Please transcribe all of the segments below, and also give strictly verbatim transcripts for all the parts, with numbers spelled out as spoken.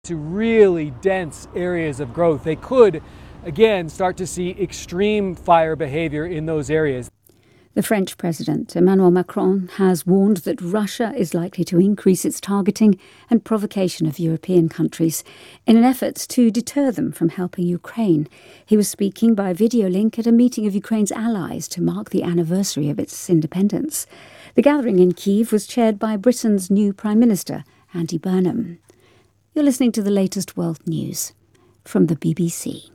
To really dense areas of growth. They could, again, start to see extreme fire behavior in those areas. The French President, Emmanuel Macron, has warned that Russia is likely to increase its targeting and provocation of European countries in an effort to deter them from helping Ukraine. He was speaking by video link at a meeting of Ukraine's allies to mark the anniversary of its independence. The gathering in Kyiv was chaired by Britain's new Prime Minister, Andy Burnham. You're listening to the latest world news from the B B C.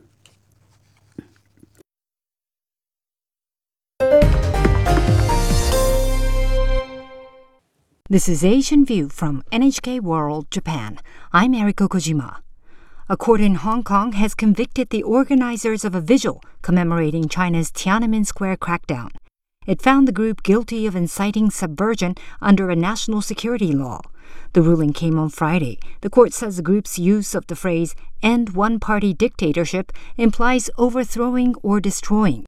This is Asian View from N H K World Japan. I'm Eriko Kojima. A court in Hong Kong has convicted the organizers of a vigil commemorating China's Tiananmen Square crackdown. It found the group guilty of inciting subversion under a national security law. The ruling came on Friday. The court says the group's use of the phrase "end one-party dictatorship" implies overthrowing or destroying.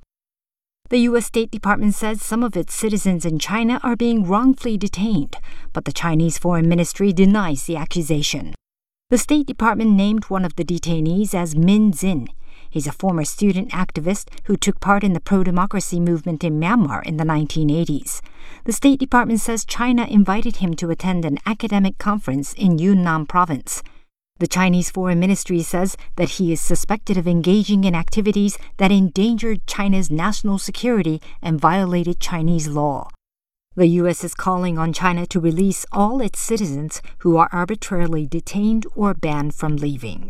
The U S State Department says some of its citizens in China are being wrongfully detained, but the Chinese Foreign Ministry denies the accusation. The State Department named one of the detainees as Min Zin. He's a former student activist who took part in the pro-democracy movement in Myanmar in the nineteen eighties. The State Department says China invited him to attend an academic conference in Yunnan province. The Chinese Foreign Ministry says that he is suspected of engaging in activities that endangered China's national security and violated Chinese law. The U S is calling on China to release all its citizens who are arbitrarily detained or banned from leaving.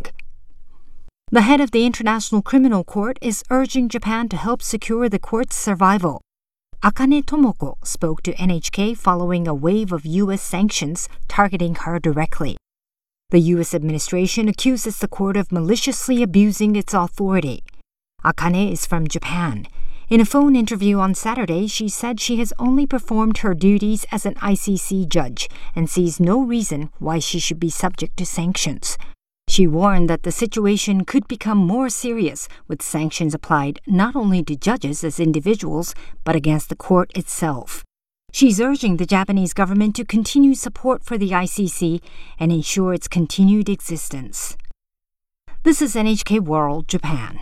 The head of the International Criminal Court is urging Japan to help secure the court's survival. Akane Tomoko spoke to N H K following a wave of U S sanctions targeting her directly. The U S administration accuses the court of maliciously abusing its authority. Akane is from Japan. In a phone interview on Saturday, she said she has only performed her duties as an I C C judge and sees no reason why she should be subject to sanctions. She warned that the situation could become more serious with sanctions applied not only to judges as individuals, but against the court itself. She's urging the Japanese government to continue support for the I C C and ensure its continued existence. This is N H K World Japan.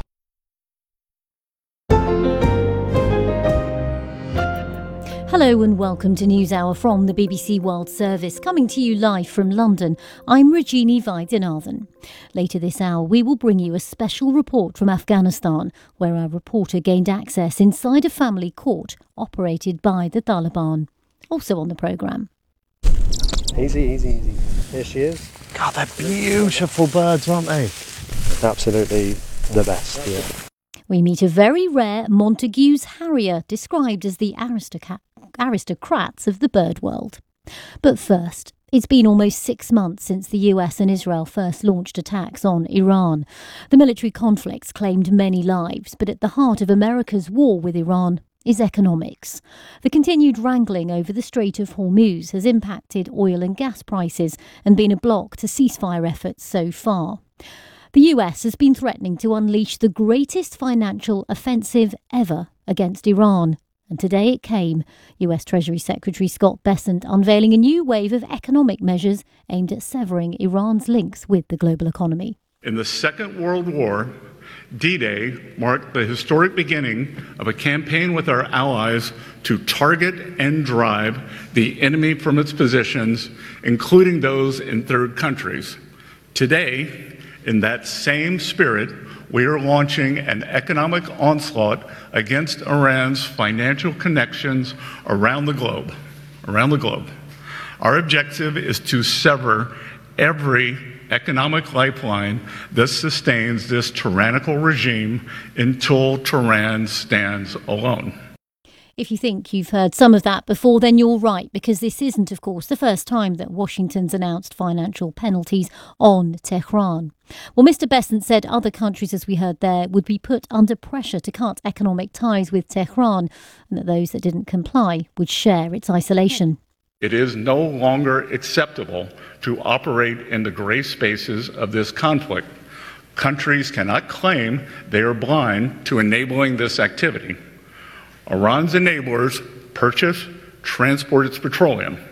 Hello and welcome to NewsHour from the B B C World Service, coming to you live from London. I'm Regini Vaidyanathan. Later this hour, we will bring you a special report from Afghanistan, where our reporter gained access inside a family court operated by the Taliban. Also on the programme. Easy, easy, easy. Here she is. God, they're beautiful birds, aren't they? Absolutely the best, yeah. We meet a very rare Montagu's Harrier, described as the aristocrat, aristocrats of the bird world. But first, it's been almost six months since the U S and Israel first launched attacks on Iran. The military conflicts claimed many lives, but at the heart of America's war with Iran is economics. The continued wrangling over the Strait of Hormuz has impacted oil and gas prices and been a block to ceasefire efforts so far. The U S has been threatening to unleash the greatest financial offensive ever against Iran. And today it came, U S Treasury Secretary Scott Bessent unveiling a new wave of economic measures aimed at severing Iran's links with the global economy. In the Second World War, D-Day marked the historic beginning of a campaign with our allies to target and drive the enemy from its positions, including those in third countries. Today, in that same spirit, we are launching an economic onslaught against Iran's financial connections around the globe. Around the globe. Our objective is to sever every economic lifeline that sustains this tyrannical regime until Tehran stands alone. If you think you've heard some of that before, then you're right, because this isn't, of course, the first time that Washington's announced financial penalties on Tehran. Well, Mister Bessent said other countries, as we heard there, would be put under pressure to cut economic ties with Tehran, and that those that didn't comply would share its isolation. It is no longer acceptable to operate in the gray spaces of this conflict. Countries cannot claim they are blind to enabling this activity. Iran's enablers purchase, transport its petroleum.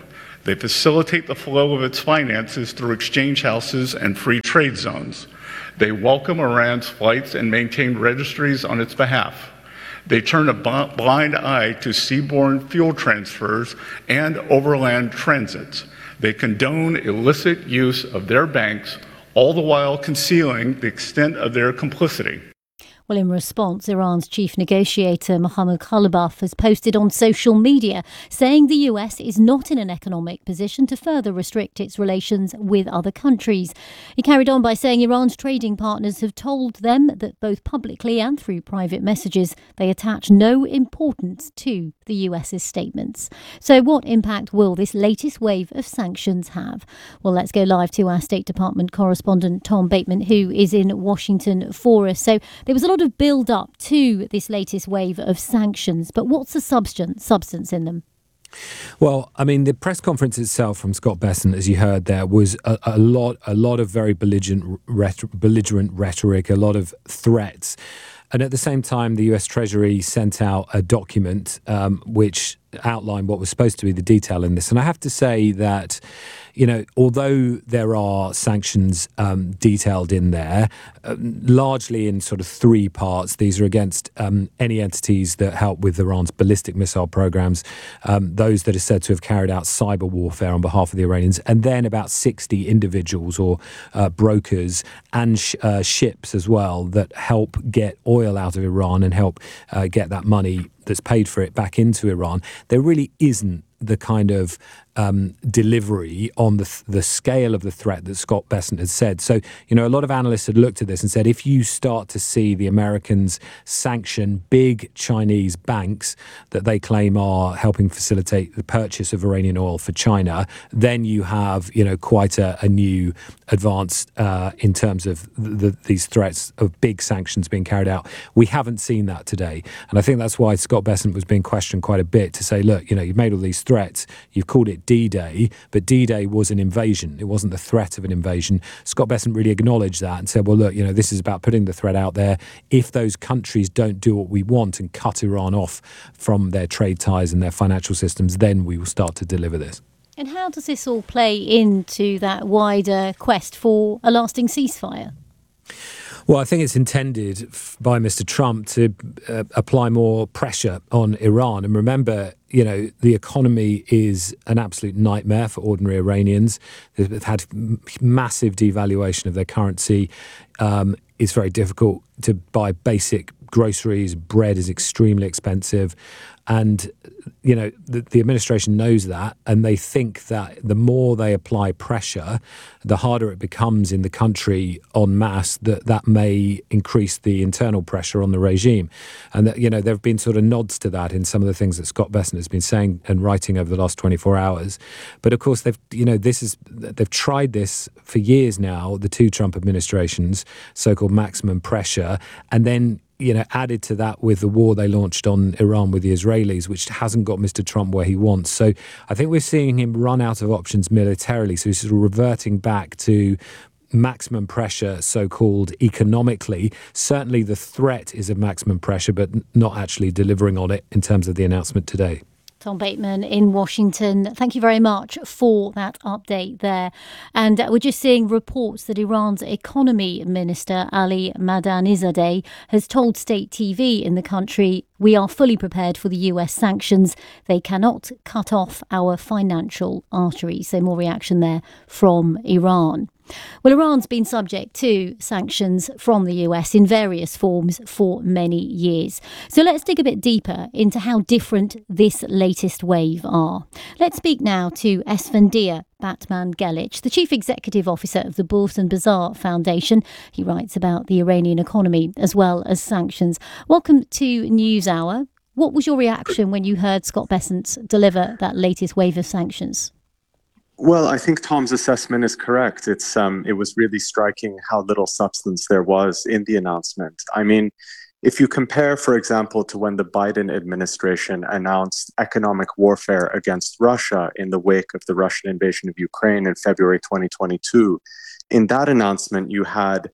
They facilitate the flow of its finances through exchange houses and free trade zones. They welcome Iran's flights and maintain registries on its behalf. They turn a blind eye to seaborne fuel transfers and overland transits. They condone illicit use of their banks, all the while concealing the extent of their complicity. Well, in response, Iran's chief negotiator, Mohammad Khalibaf, has posted on social media saying the U S is not in an economic position to further restrict its relations with other countries. He carried on by saying Iran's trading partners have told them that both publicly and through private messages, they attach no importance to the US's statements. So what impact will this latest wave of sanctions have? Well, let's go live to our State Department correspondent, Tom Bateman, who is in Washington for us. So there was a lot of build up to this latest wave of sanctions, but what's the substance substance in them? Well, I mean, the press conference itself from Scott Bessent, as you heard there, was a, a lot, a lot of very belligerent, rhet- belligerent rhetoric, a lot of threats. And at the same time, the U S Treasury sent out a document um, which outlined what was supposed to be the detail in this. And I have to say that, you know, although there are sanctions um, detailed in there, uh, largely in sort of three parts, these are against um, any entities that help with Iran's ballistic missile programs, um, those that are said to have carried out cyber warfare on behalf of the Iranians, and then about sixty individuals or uh, brokers and sh- uh, ships as well that help get oil out of Iran and help uh, get that money that's paid for it back into Iran. There really isn't the kind of um, delivery on the th- the scale of the threat that Scott Bessent had said. So, you know, a lot of analysts had looked at this and said, if you start to see the Americans sanction big Chinese banks that they claim are helping facilitate the purchase of Iranian oil for China, then you have, you know, quite a, a new advance uh, in terms of the, the, these threats of big sanctions being carried out. We haven't seen that today. And I think that's why Scott Bessent was being questioned quite a bit to say, look, you know, you've made all these threats, you've called it D-Day, but D-Day was an invasion. It wasn't the threat of an invasion. Scott Bessent really acknowledged that and said, well, look, you know, this is about putting the threat out there. If those countries don't do what we want and cut Iran off from their trade ties and their financial systems, then we will start to deliver this. And how does this all play into that wider quest for a lasting ceasefire? Well, I think it's intended f- by Mister Trump to uh, apply more pressure on Iran. And remember, you know, the economy is an absolute nightmare for ordinary Iranians. They've had m- massive devaluation of their currency. Um, it's very difficult to buy basic groceries. Bread is extremely expensive. And, you know, the, the administration knows that, and they think that the more they apply pressure, the harder it becomes in the country en masse, that that may increase the internal pressure on the regime. And, that, you know, there have been sort of nods to that in some of the things that Scott Bessent has been saying and writing over the last twenty-four hours. But, of course, they've, you know, this is, they've tried this for years now, the two Trump administrations, so-called maximum pressure, and then, you know, added to that with the war they launched on Iran with the Israelis, which hasn't got Mister Trump where he wants. So I think we're seeing him run out of options militarily. So he's sort of reverting back to maximum pressure, so-called economically. Certainly the threat is of maximum pressure, but not actually delivering on it in terms of the announcement today. Tom Bateman in Washington, thank you very much for that update there. And uh, we're just seeing reports that Iran's economy minister, Ali Madanizadeh, has told state T V in the country, we are fully prepared for the U S sanctions. They cannot cut off our financial arteries. So more reaction there from Iran. Well, Iran's been subject to sanctions from the U S in various forms for many years. So let's dig a bit deeper into how different this latest wave are. Let's speak now to Esfandiar Batman-Gelic, the Chief Executive Officer of the Bourse and Bazaar Foundation. He writes about the Iranian economy as well as sanctions. Welcome to NewsHour. What was your reaction when you heard Scott Bessent deliver that latest wave of sanctions? Well, I think Tom's assessment is correct. It's um, it was really striking how little substance there was in the announcement. I mean, if you compare, for example, to when the Biden administration announced economic warfare against Russia in the wake of the Russian invasion of Ukraine in February twenty twenty-two, in that announcement, you had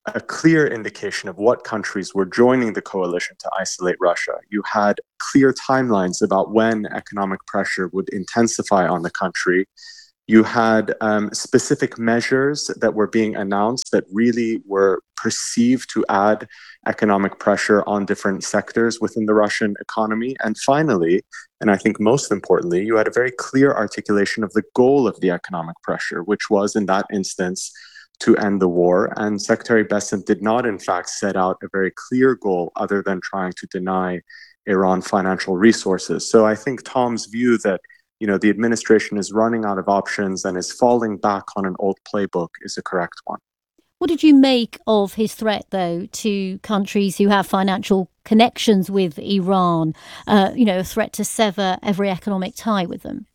a clear indication of what countries were joining the coalition to isolate Russia. You had clear timelines about when economic pressure would intensify on the country. You had um, specific measures that were being announced that really were perceived to add economic pressure on different sectors within the Russian economy. And finally, and I think most importantly, you had a very clear articulation of the goal of the economic pressure, which was in that instance to end the war. And Secretary Bessent did not, in fact, set out a very clear goal other than trying to deny Iran financial resources. So I think Tom's view that, you know, the administration is running out of options and is falling back on an old playbook is a correct one. What did you make of his threat, though, to countries who have financial connections with Iran, uh, you know, a threat to sever every economic tie with them?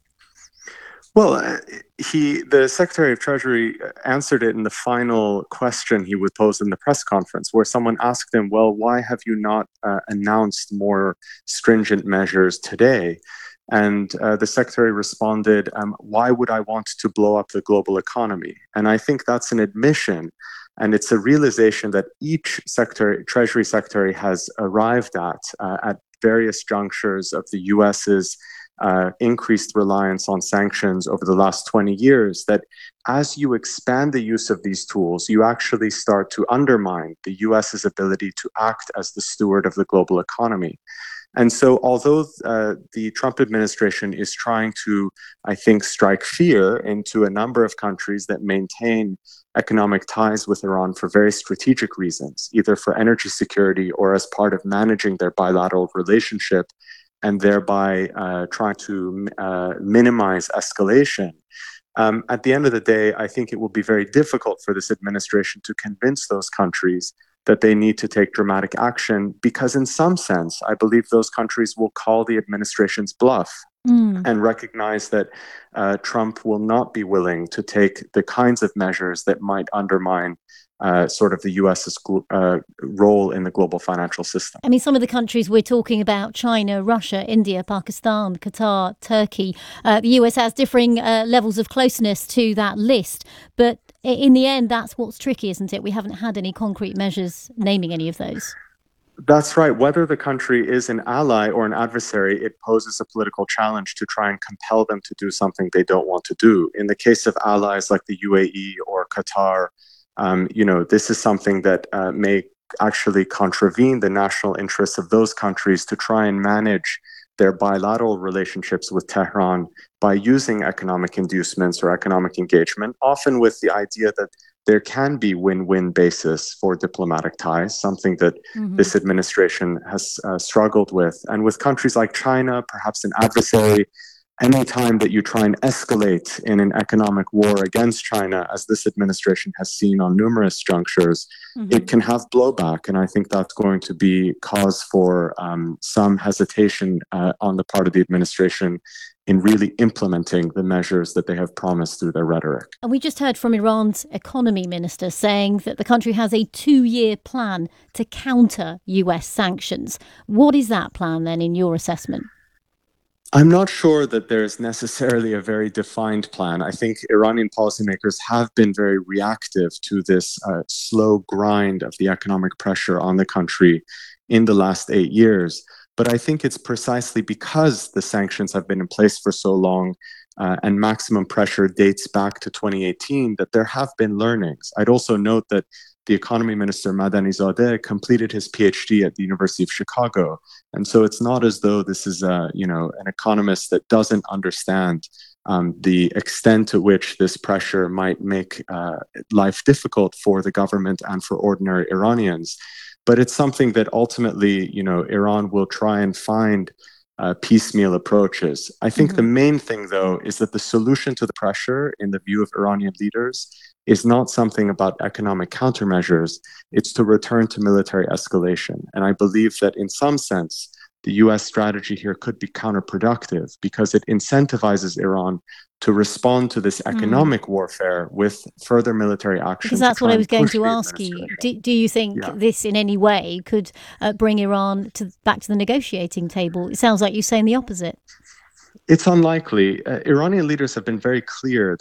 Well, uh, he, the Secretary of Treasury answered it in the final question he would pose in the press conference, where someone asked him, well, why have you not uh, announced more stringent measures today? And uh, the Secretary responded, um, why would I want to blow up the global economy? And I think that's an admission. And it's a realization that each secretary, Treasury Secretary has arrived at uh, at various junctures of the U S's Uh, increased reliance on sanctions over the last twenty years, that as you expand the use of these tools, you actually start to undermine the U S's ability to act as the steward of the global economy. And so although uh, the Trump administration is trying to, I think, strike fear into a number of countries that maintain economic ties with Iran for very strategic reasons, either for energy security or as part of managing their bilateral relationship, and thereby uh, trying to uh, minimize escalation. Um, at the end of the day, I think it will be very difficult for this administration to convince those countries that they need to take dramatic action, because in some sense, I believe those countries will call the administration's bluff mm. and recognize that uh, Trump will not be willing to take the kinds of measures that might undermine Uh, sort of the U S's uh, role in the global financial system. I mean, some of the countries we're talking about, China, Russia, India, Pakistan, Qatar, Turkey, uh, the U S has differing uh, levels of closeness to that list. But in the end, that's what's tricky, isn't it? We haven't had any concrete measures naming any of those. That's right. Whether the country is an ally or an adversary, it poses a political challenge to try and compel them to do something they don't want to do. In the case of allies like the U A E or Qatar, Um, you know, this is something that uh, may actually contravene the national interests of those countries to try and manage their bilateral relationships with Tehran by using economic inducements or economic engagement, often with the idea that there can be win-win basis for diplomatic ties, something that mm-hmm. this administration has uh, struggled with. And with countries like China, perhaps an adversary, any time that you try and escalate in an economic war against China, as this administration has seen on numerous junctures, mm-hmm. it can have blowback. And I think that's going to be cause for um, some hesitation uh, on the part of the administration in really implementing the measures that they have promised through their rhetoric. And we just heard from Iran's economy minister saying that the country has a two-year plan to counter U S sanctions. What is that plan then, in your assessment? I'm not sure that there's necessarily a very defined plan. I think Iranian policymakers have been very reactive to this uh, slow grind of the economic pressure on the country in the last eight years. But I think it's precisely because the sanctions have been in place for so long uh, and maximum pressure dates back to twenty eighteen that there have been learnings. I'd also note that the economy minister, Madanizadeh, completed his PhD at the University of Chicago. And so it's not as though this is a, you know, an economist that doesn't understand um, the extent to which this pressure might make uh, life difficult for the government and for ordinary Iranians. But it's something that ultimately, you know, Iran will try and find uh, piecemeal approaches. I think mm-hmm. the main thing, though, is that the solution to the pressure, in the view of Iranian leaders, is not something about economic countermeasures. It's to return to military escalation. And I believe that in some sense, the U S strategy here could be counterproductive because it incentivizes Iran to respond to this economic mm. warfare with further military action. Because that's what I was going to ask you. Do, do you think yeah. this in any way could uh, bring Iran to back to the negotiating table? It sounds like you're saying the opposite. It's unlikely. Uh, Iranian leaders have been very clear that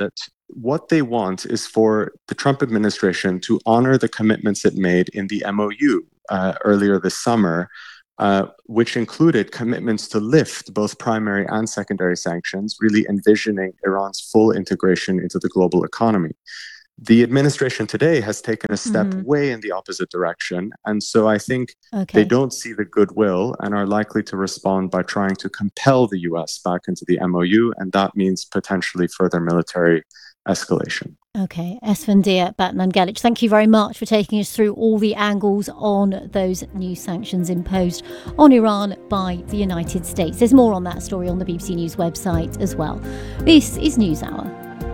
what they want is for the Trump administration to honor the commitments it made in the M O U uh, earlier this summer, uh, which included commitments to lift both primary and secondary sanctions, really envisioning Iran's full integration into the global economy. The administration today has taken a step mm-hmm. way in the opposite direction. And so I think okay. they don't see the goodwill and are likely to respond by trying to compel the U S back into the M O U. And that means potentially further military escalation. Okay, Esfandiar Batmanghelidj, thank you very much for taking us through all the angles on those new sanctions imposed on Iran by the United States. There's more on that story on the B B C News website as well. This is NewsHour.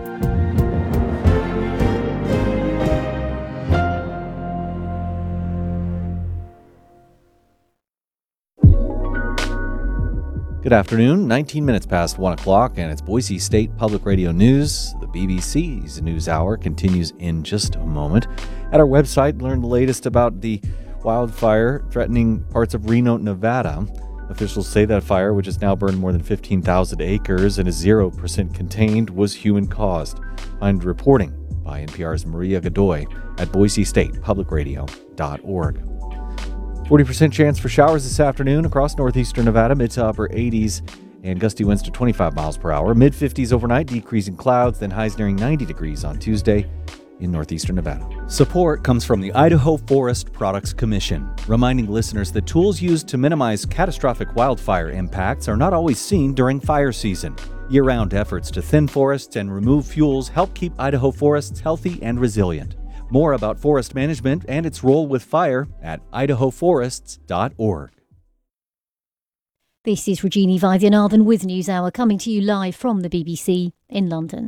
Good afternoon, nineteen minutes past one o'clock, and it's Boise State Public Radio News. The B B C's NewsHour continues in just a moment. At our website, learn the latest about the wildfire threatening parts of Reno, Nevada. Officials say that fire, which has now burned more than fifteen thousand acres and is zero percent contained, was human-caused. Find reporting by N P R's Maria Godoy at boise state public radio dot org. forty percent chance for showers this afternoon across northeastern Nevada, mid to upper eighties, and gusty winds to twenty-five miles per hour. Mid fifties overnight, decreasing clouds, then highs nearing ninety degrees on Tuesday in northeastern Nevada. Support comes from the Idaho Forest Products Commission, reminding listeners that tools used to minimize catastrophic wildfire impacts are not always seen during fire season. Year-round efforts to thin forests and remove fuels help keep Idaho forests healthy and resilient. More about forest management and its role with fire at idaho forests dot org. This is Regina Vaidyanathan with NewsHour, coming to you live from the B B C in London.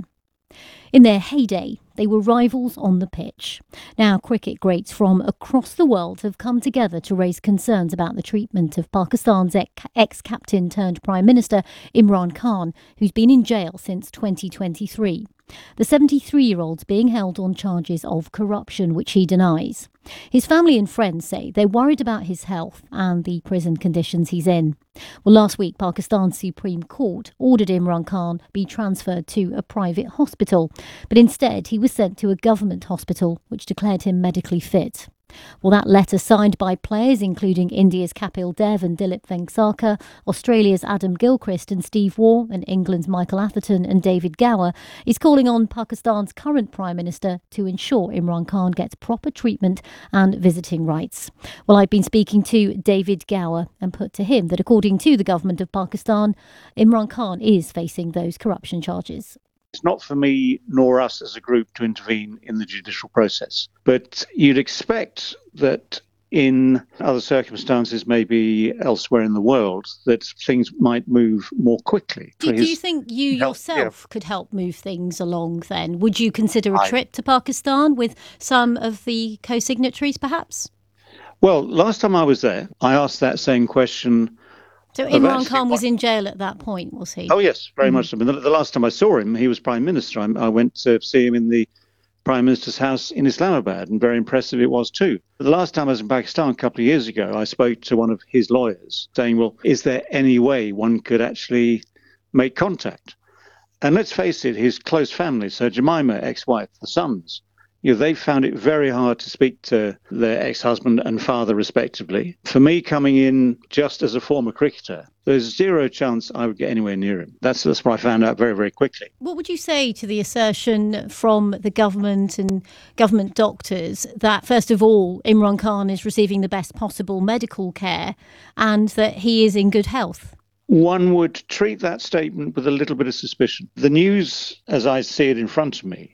In their heyday, they were rivals on the pitch. Now, cricket greats from across the world have come together to raise concerns about the treatment of Pakistan's ex-captain turned Prime Minister Imran Khan, who's been in jail since twenty twenty-three. The seventy-three-year-old's being held on charges of corruption, which he denies. His family and friends say they're worried about his health and the prison conditions he's in. Well, last week, Pakistan's Supreme Court ordered Imran Khan be transferred to a private hospital, but instead he was sent to a government hospital, which declared him medically fit. Well, that letter, signed by players including India's Kapil Dev and Dilip Vengsarkar, Australia's Adam Gilchrist and Steve Waugh, and England's Michael Atherton and David Gower, is calling on Pakistan's current Prime Minister to ensure Imran Khan gets proper treatment and visiting rights. Well, I've been speaking to David Gower and put to him that according to the government of Pakistan, Imran Khan is facing those corruption charges. It's not for me nor us as a group to intervene in the judicial process. But you'd expect that in other circumstances, maybe elsewhere in the world, that things might move more quickly. Do, do you think you yourself yeah. could help move things along then? Would you consider a trip I, to Pakistan with some of the co-signatories perhaps? Well, last time I was there, I asked that same question. So Imran Khan was in jail at that point, was he? Oh, yes, very mm-hmm. much so. I mean, the, the last time I saw him, he was Prime Minister. I, I went to see him in the Prime Minister's house in Islamabad, and very impressive it was too. The last time I was in Pakistan a couple of years ago, I spoke to one of his lawyers saying, well, is there any way one could actually make contact? And let's face it, his close family, so Jemima, ex-wife, the sons, you know, they found it very hard to speak to their ex-husband and father, respectively. For me, coming in just as a former cricketer, there's zero chance I would get anywhere near him. That's, that's what I found out very, very quickly. What would you say to the assertion from the government and government doctors that, first of all, Imran Khan is receiving the best possible medical care and that he is in good health? One would treat that statement with a little bit of suspicion. The news, as I see it in front of me,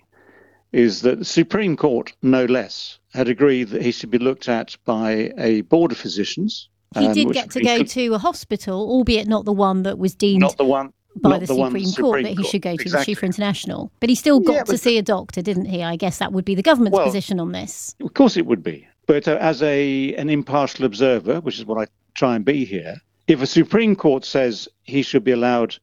is that the Supreme Court, no less, had agreed that he should be looked at by a board of physicians. He um, did get to go to a hospital, albeit not the one that was deemed not the one, by the, the Supreme, Supreme Court Court that he should go to, exactly. the Shifa International. But he still got yeah, to see a doctor, didn't he? I guess that would be the government's well, position on this. Of course it would be. But uh, as a an impartial observer, which is what I try and be here, if a Supreme Court says he should be allowed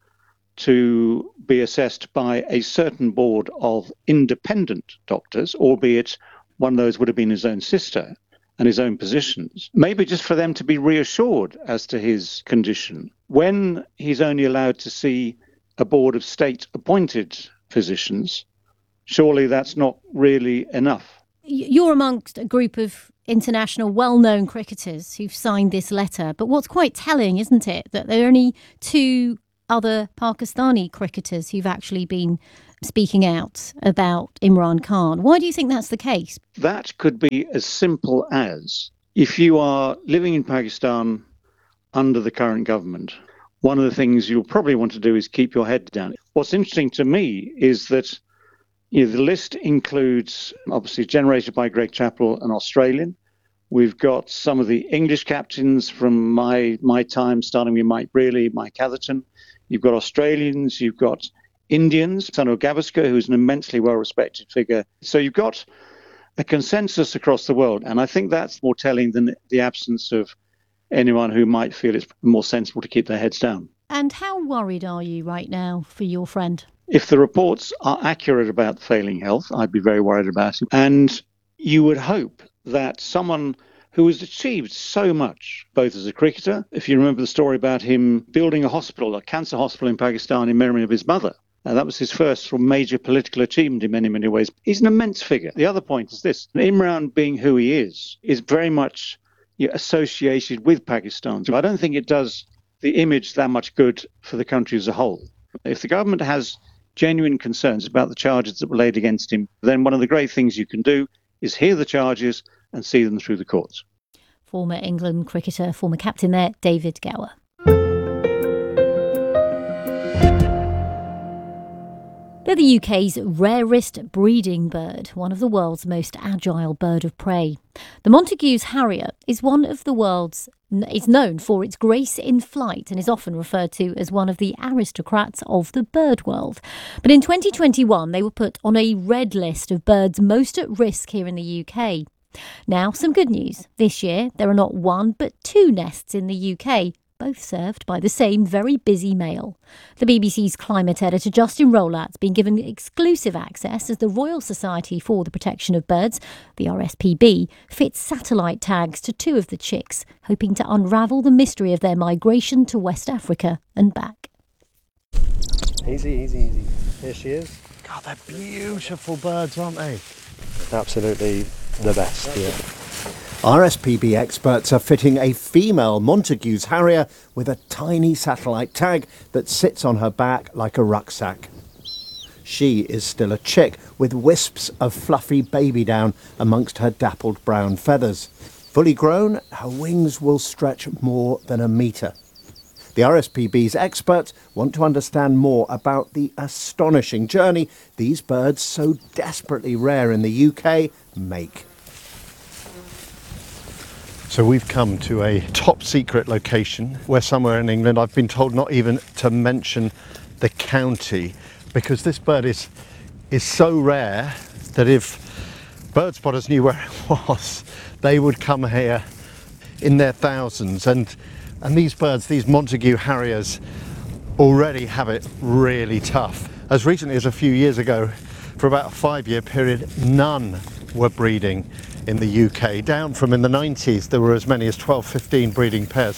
to be assessed by a certain board of independent doctors, albeit one of those would have been his own sister and his own positions, maybe just for them to be reassured as to his condition. When he's only allowed to see a board of state-appointed physicians, surely that's not really enough. You're amongst a group of international well-known cricketers who've signed this letter, but what's quite telling, isn't it, that there are only two other Pakistani cricketers who've actually been speaking out about Imran Khan. Why do you think that's the case? That could be as simple as, if you are living in Pakistan under the current government, one of the things you'll probably want to do is keep your head down. What's interesting to me is that you know, the list includes, obviously generated by Greg Chappell, an Australian. We've got some of the English captains from my my time, starting with Mike Brearley, Mike Atherton. You've got Australians, you've got Indians, Sanu Gavaskar, who's an immensely well-respected figure. So you've got a consensus across the world, and I think that's more telling than the absence of anyone who might feel it's more sensible to keep their heads down. And how worried are you right now for your friend? If the reports are accurate about failing health, I'd be very worried about him. And you would hope that someone who has achieved so much, both as a cricketer, if you remember the story about him building a hospital, a cancer hospital in Pakistan in memory of his mother, and that was his first sort of major political achievement in many, many ways. He's an immense figure. The other point is this: Imran, being who he is, is very much you know, associated with Pakistan. So I don't think it does the image that much good for the country as a whole. If the government has genuine concerns about the charges that were laid against him, then one of the great things you can do is hear the charges and see them through the courts. Former England cricketer, former captain there, David Gower. They're the U K's rarest breeding bird, one of the world's most agile bird of prey. The Montagu's harrier is one of the world's is known for its grace in flight and is often referred to as one of the aristocrats of the bird world. But in twenty twenty-one, they were put on a red list of birds most at risk here in the U K. Now, some good news. This year, there are not one but two nests in the U K, both served by the same very busy male. The B B C's climate editor Justin Rowlatt's been given exclusive access as the Royal Society for the Protection of Birds, the R S P B, fits satellite tags to two of the chicks, hoping to unravel the mystery of their migration to West Africa and back. Easy, easy, easy. Here she is. God, they're beautiful birds, aren't they? Absolutely the best, yeah. R S P B experts are fitting a female Montagu's harrier with a tiny satellite tag that sits on her back like a rucksack. She is still a chick with wisps of fluffy baby down amongst her dappled brown feathers. Fully grown, her wings will stretch more than a metre. The R S P B's experts want to understand more about the astonishing journey these birds, so desperately rare in the U K, make. So we've come to a top secret location where somewhere in England, I've been told not even to mention the county, because this bird is is so rare that if bird spotters knew where it was, they would come here in their thousands. And and these birds, these Montagu harriers, already have it really tough. As recently as a few years ago, for about a five-year period, none were breeding in the U K, down from in the nineties there were as many as twelve, fifteen breeding pairs.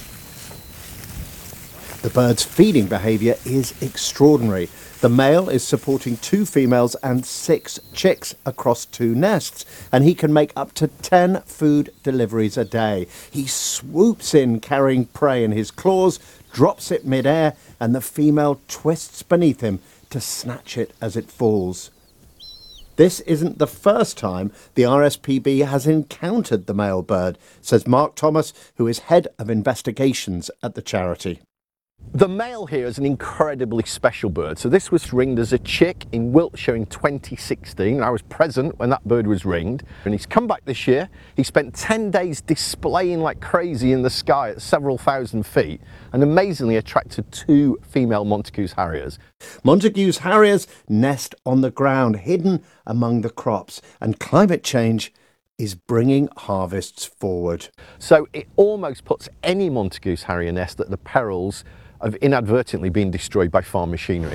The bird's feeding behaviour is extraordinary. The male is supporting two females and six chicks across two nests, and he can make up to ten food deliveries a day. He swoops in carrying prey in his claws, drops it mid-air, and the female twists beneath him to snatch it as it falls. This isn't the first time the R S P B has encountered the male bird, says Mark Thomas, who is head of investigations at the charity. The male here is an incredibly special bird. So this was ringed as a chick in Wiltshire in twenty sixteen. I was present when that bird was ringed, and he's come back this year. He spent ten days displaying like crazy in the sky at several thousand feet, and amazingly attracted two female Montagu's harriers. Montagu's harriers nest on the ground, hidden among the crops, and climate change is bringing harvests forward. So it almost puts any Montagu's harrier nest at the perils of inadvertently being destroyed by farm machinery.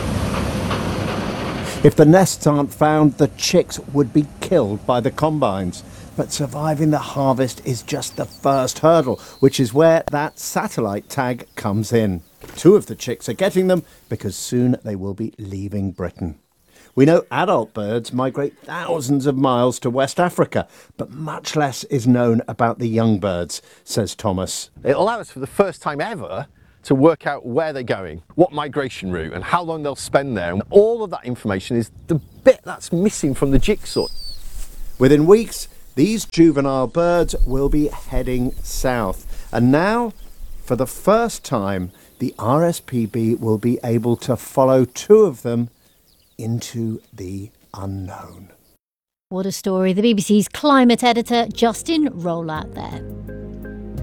If the nests aren't found, the chicks would be killed by the combines. But surviving the harvest is just the first hurdle, which is where that satellite tag comes in. Two of the chicks are getting them because soon they will be leaving Britain. We know adult birds migrate thousands of miles to West Africa, but much less is known about the young birds, says Thomas. It allows us for the first time ever to work out where they're going, what migration route, and how long they'll spend there. And all of that information is the bit that's missing from the jigsaw. Within weeks, these juvenile birds will be heading south. And now, for the first time, the R S P B will be able to follow two of them into the unknown. What a story. The B B C's climate editor, Justin Rowlatt there.